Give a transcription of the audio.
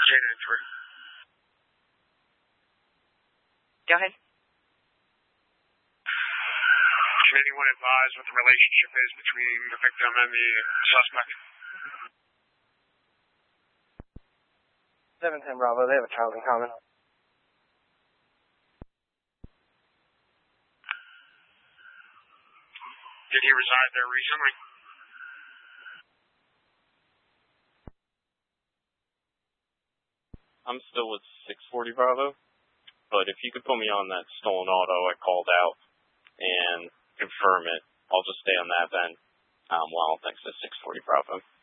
J93. Go ahead. Can anyone advise what the relationship is between the victim and the suspect? 710 Bravo, they have a child in common. Did he reside there recently? I'm still with 640 Bravo, but if you could put me on that stolen auto I called out and confirm it, I'll just stay on that then while next to 640 Bravo.